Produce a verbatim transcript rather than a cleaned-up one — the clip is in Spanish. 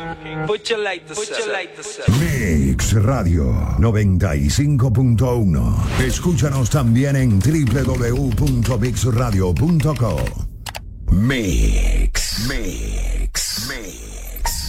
Put your light to Put your light to Mix Radio noventa y cinco punto uno. Escúchanos también en doble u doble u doble u punto mix radio punto com. Mix, Mix, Mix.